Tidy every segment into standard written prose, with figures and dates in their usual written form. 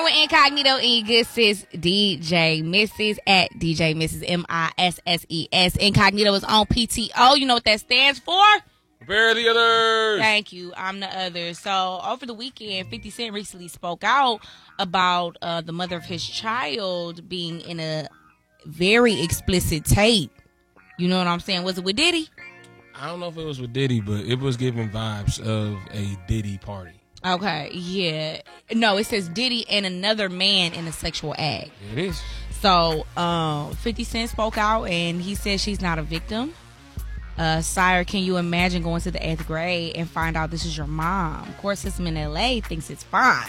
with Incognito and your good sis, DJ Mrs. at DJ Mrs. MISSES. Incognito is on PTO. You know what that stands for? Prepare the others. Thank you. I'm the other. So over the weekend, 50 Cent recently spoke out about the mother of his child being in a very explicit tape. You know what I'm saying? Was it with Diddy? I don't know if it was with Diddy, but it was giving vibes of a Diddy party. Okay, yeah. No, it says Diddy and another man in a sexual act. It is. So 50 Cent spoke out and he said she's not a victim. Sire, can you imagine going to the 8th grade and find out this is your mom? Of course, system in LA thinks it's fine.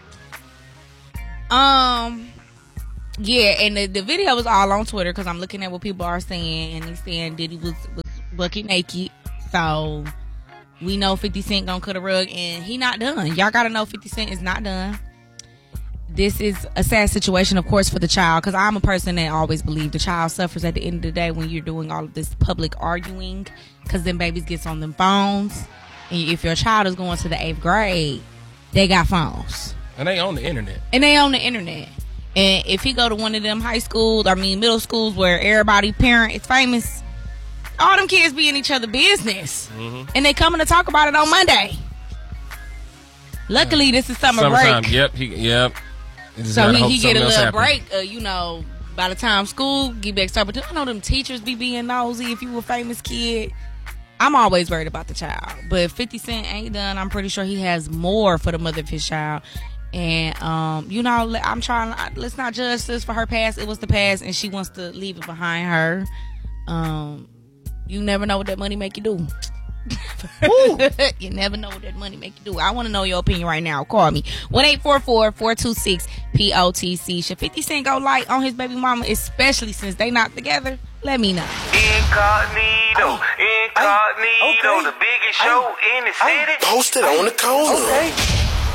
Yeah, and the video was all on Twitter because I'm looking at what people are saying, and he's saying Diddy was bucket naked. So we know 50 Cent gonna cut a rug, and he not done. Y'all gotta know 50 Cent is not done. This is a sad situation, of course, for the child, because I'm a person that always believe the child suffers at the end of the day when you're doing all of this public arguing, because then babies gets on them phones, and if your child is going to the 8th grade, they got phones. And they on the internet. And if he go to one of them middle schools where everybody parent is famous, all them kids be in each other's business. Mm-hmm. And they coming to talk about it on Monday. Luckily, this is summertime break. Yep. So he get a little break, by the time school get back started. But I know them teachers be being nosy if you a famous kid. I'm always worried about the child. But 50 Cent ain't done. I'm pretty sure he has more for the mother of his child. And, I'm trying, let's not judge this for her past. It was the past, and she wants to leave it behind her. You never know what that money make you do. You never know what that money make you do. I want to know your opinion right now. Call me 1-844-426-POTC. Should 50 Cent go light on his baby mama, especially since they not together? Let me know. Incognito, the biggest show in the city. Posted on the corner. Okay.